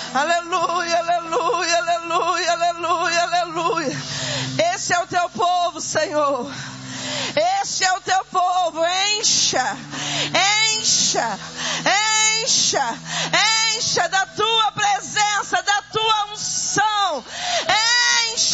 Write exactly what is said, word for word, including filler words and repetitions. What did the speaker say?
Aleluia, aleluia, aleluia, aleluia, aleluia. Esse é o teu povo, Senhor. Este é o teu povo. Encha, encha, encha, encha da tua